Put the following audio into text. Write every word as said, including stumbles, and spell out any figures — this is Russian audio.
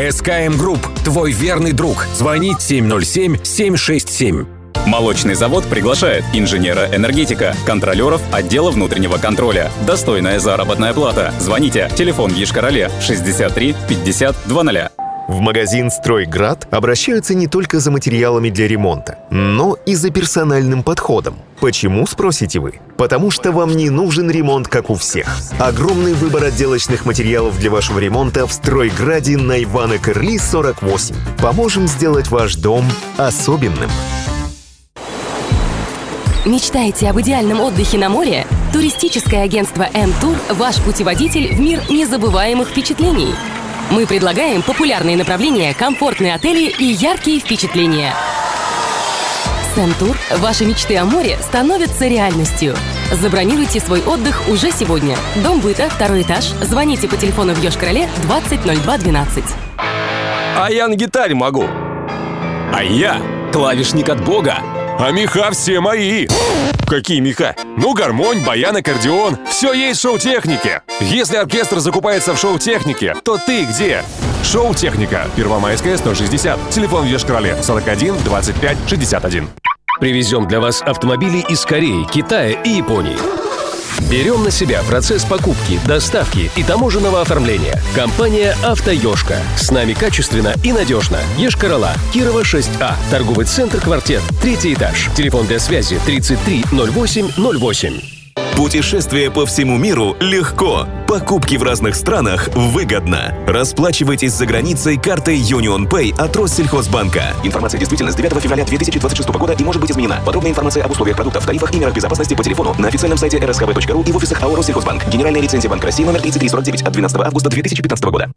эс ка эм Group – твой верный друг. Звони семь ноль семь семь шесть семь. Молочный завод приглашает инженера-энергетика, контролеров отдела внутреннего контроля. Достойная заработная плата. Звоните. Телефон Йошкар-Оле шестьдесят три пятьдесят двадцать. В магазин «Стройград» обращаются не только за материалами для ремонта, но и за персональным подходом. Почему, спросите вы? Потому что вам не нужен ремонт, как у всех. Огромный выбор отделочных материалов для вашего ремонта в «Стройграде» на Ивана Кырли, сорок восемь. Поможем сделать ваш дом особенным. Мечтаете об идеальном отдыхе на море? Туристическое агентство «М-Тур» – ваш путеводитель в мир незабываемых впечатлений. Мы предлагаем популярные направления, комфортные отели и яркие впечатления. С «М-Тур» ваши мечты о море становятся реальностью. Забронируйте свой отдых уже сегодня. Дом быта, второй этаж. Звоните по телефону в Йошкар-Оле двадцать ноль два двенадцать. А я на гитаре могу. А я клавишник от Бога. А меха все мои. Какие меха? Ну, гармонь, баян, аккордеон. Все есть в шоу-технике. Если оркестр закупается в шоу-технике, то ты где? Шоу-техника. Первомайская, сто шестьдесят. Телефон в Йошкар-Оле сорок один двадцать пять шестьдесят один. Привезем для вас автомобили из Кореи, Китая и Японии. Берем на себя процесс покупки, доставки и таможенного оформления. Компания «Автоёшка». С нами качественно и надежно. Йошкар-Ола, Кирова, шесть А. Торговый центр «Квартет», третий этаж. Телефон для связи тридцать три ноль восемь ноль восемь. Путешествие по всему миру легко. Покупки в разных странах выгодно. Расплачивайтесь за границей картой Union Pay от Россельхозбанка. Информация действительна с девятого февраля две тысячи двадцать шестого года и может быть изменена. Подробная информация об условиях продуктов, тарифах и мерах безопасности по телефону на официальном сайте эр эс ка бэ точка ру и в офисах АО «Россельхозбанк». Генеральная лицензия Банка России номер тридцать три сорок девять от двенадцатого августа две тысячи пятнадцатого года.